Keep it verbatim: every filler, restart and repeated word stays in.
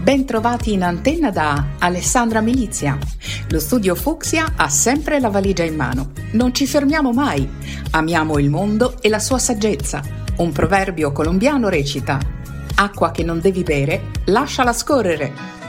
Ben trovati in antenna da Alessandra Milizia. Lo studio Fucsia ha sempre la valigia in mano. Non ci fermiamo mai. Amiamo il mondo e la sua saggezza. Un proverbio colombiano recita: acqua che non devi bere, lasciala scorrere.